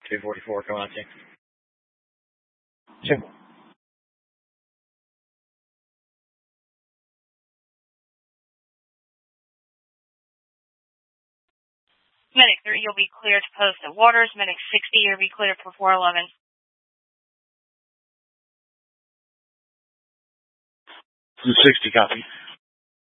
244, coming out to you. Sure. Medic 3, you'll be cleared to post at Waters. Medic 60, you'll be cleared for 411. 60, copy.